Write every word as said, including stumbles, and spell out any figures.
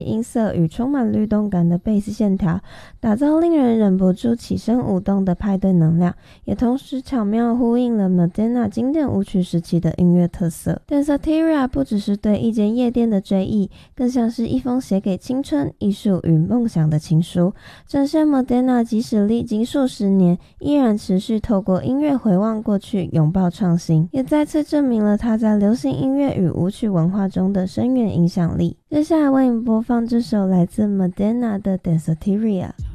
音色与充满律动感的贝斯线条，打造令人忍不住起身舞动的派对能量，也同时巧妙呼应了 Madonna 经典舞曲时期的音乐特色。 Danceteria 不只是对一间夜店的追忆，更像是一封写给青春、艺术与梦想的情书，展现 Madonna 即使历经数十年，依然持续透过音乐回望过去，拥抱创新，也再次证明了她在流行音乐与舞曲文化中的深远影响力。接下来为你播放这首来自 Madonna 的 Danceteria。